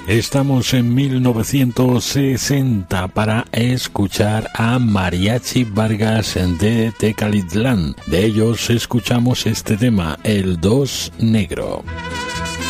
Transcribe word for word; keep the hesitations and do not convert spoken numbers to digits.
Estamos en mil novecientos sesenta para escuchar a Mariachi Vargas de Tecalitlán. De ellos escuchamos este tema, El Dos Negro.